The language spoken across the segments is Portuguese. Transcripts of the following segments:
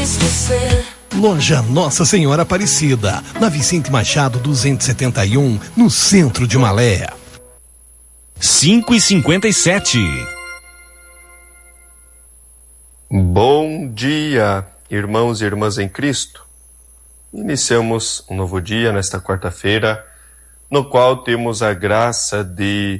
esquecer. Loja Nossa Senhora Aparecida, na Vicente Machado 271, no centro de Malé. 5h57. Bom dia, irmãos e irmãs em Cristo. Iniciamos um novo dia nesta quarta-feira, no qual temos a graça de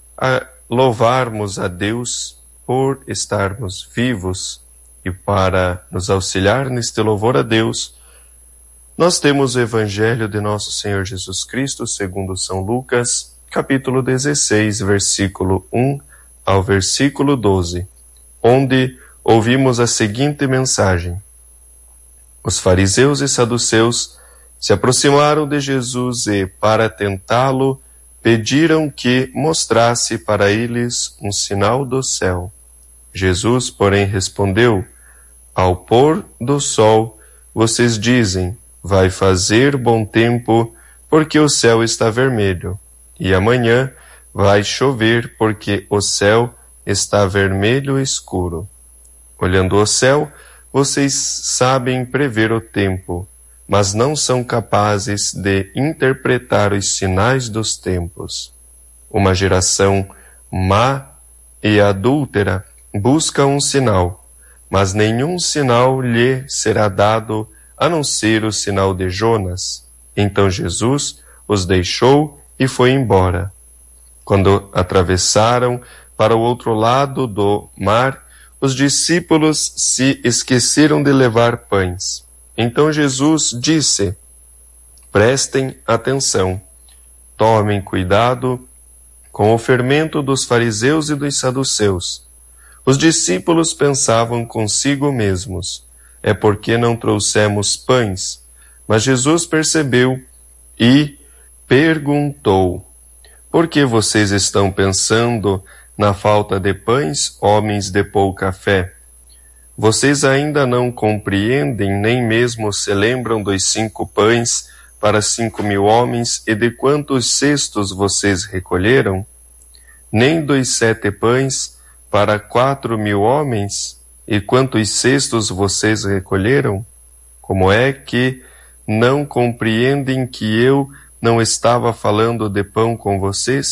louvarmos a Deus por estarmos vivos. E para nos auxiliar neste louvor a Deus, nós temos o Evangelho de Nosso Senhor Jesus Cristo, segundo São Lucas, capítulo 16, versículo 1 ao versículo 12, onde ouvimos a seguinte mensagem. Os fariseus e saduceus se aproximaram de Jesus e, para tentá-lo, pediram que mostrasse para eles um sinal do céu. Jesus, porém, respondeu: ao pôr do sol, vocês dizem, vai fazer bom tempo, porque o céu está vermelho, e amanhã vai chover, porque o céu está vermelho escuro. Olhando o céu, vocês sabem prever o tempo, mas não são capazes de interpretar os sinais dos tempos. Uma geração má e adúltera busca um sinal, mas nenhum sinal lhe será dado a não ser o sinal de Jonas. Então Jesus os deixou e foi embora. Quando atravessaram para o outro lado do mar, os discípulos se esqueceram de levar pães. Então Jesus disse: prestem atenção, tomem cuidado com o fermento dos fariseus e dos saduceus. Os discípulos pensavam consigo mesmos, é porque não trouxemos pães. Mas Jesus percebeu e perguntou: por que vocês estão pensando na falta de pães, homens de pouca fé? Vocês ainda não compreendem, nem mesmo se lembram dos 5 pães para 5.000 homens e de quantos cestos vocês recolheram? Nem dos 7 pães para 4.000 homens, e quantos cestos vocês recolheram? Como é que não compreendem que eu não estava falando de pão com vocês,